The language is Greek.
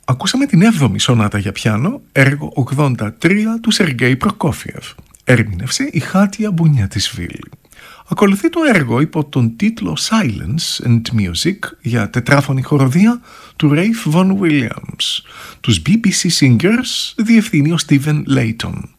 Ακούσαμε την 7η σονάτα για πιάνο, έργο 83 του Σεργέη Προκόφιεφ. Ερμήνευσε η Χάτια Μπουνιατισβίλη. Ακολουθεί το έργο υπό τον τίτλο Silence and Music για τετράφωνη χοροδία του Ralph Vaughan Williams. Τους BBC Singers διευθύνει ο Stephen Layton.